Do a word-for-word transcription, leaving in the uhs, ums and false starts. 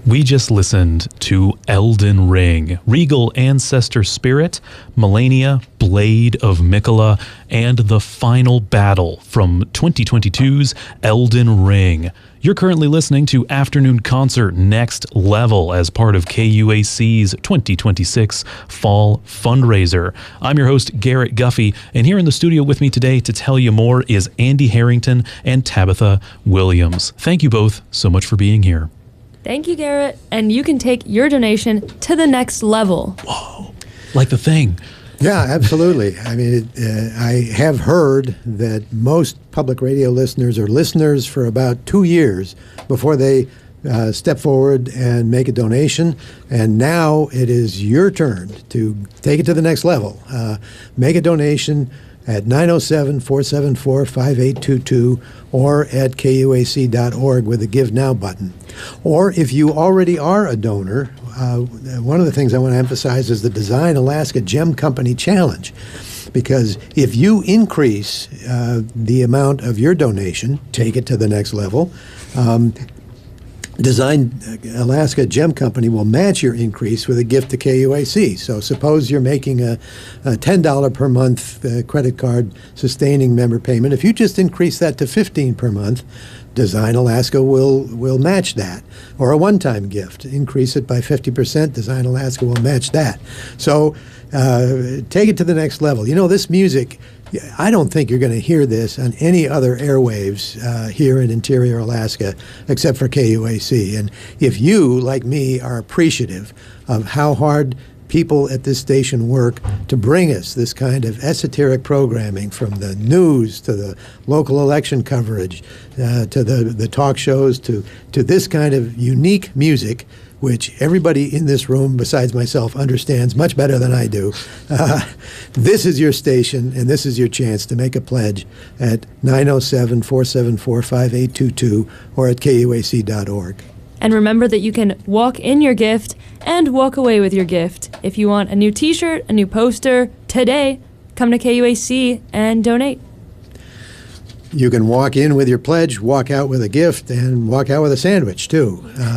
We just listened to Elden Ring, Regal Ancestor Spirit, Melania, Blade of Mikola, and the final battle from twenty twenty-two's Elden Ring. You're currently listening to Afternoon Concert Next Level as part of K U A C's twenty twenty-six Fall Fundraiser. I'm your host, Garrett Guffey, and here in the studio with me today to tell you more is Andy Harrington and Tabitha Williams. Thank you both so much for being here. Thank you, Garrett. And you can take your donation to the next level. Whoa, like the thing. Yeah, absolutely. I mean, it, uh, I have heard that most public radio listeners are listeners for about two years before they uh, step forward and make a donation. And now it is your turn to take it to the next level. Uh, make a donation at nine oh seven, four seven four, five eight two two or at K U A C dot org with the Give Now button. Or if you already are a donor, uh, one of the things I want to emphasize is the Design Alaska Gem Company Challenge. Because if you increase uh, the amount of your donation, take it to the next level, um, Design Alaska Gem Company will match your increase with a gift to K U A C. So suppose you're making a, a ten dollars per month uh, credit card sustaining member payment. If you just increase that to fifteen dollars per month, Design Alaska will, will match that. Or a one-time gift. Increase it by fifty percent, Design Alaska will match that. So uh, take it to the next level. You know, this music, I don't think you're going to hear this on any other airwaves uh, here in interior Alaska except for K U A C. And if you, like me, are appreciative of how hard people at this station work to bring us this kind of esoteric programming, from the news to the local election coverage uh, to the, the talk shows to, to this kind of unique music, which everybody in this room besides myself understands much better than I do. Uh, this is your station, and this is your chance to make a pledge at nine oh seven, four seven four, five eight two two or at K U A C dot org. And remember that you can walk in your gift and walk away with your gift. If you want a new t-shirt, a new poster, today, come to K U A C and donate. You can walk in with your pledge, walk out with a gift, and walk out with a sandwich, too. Uh,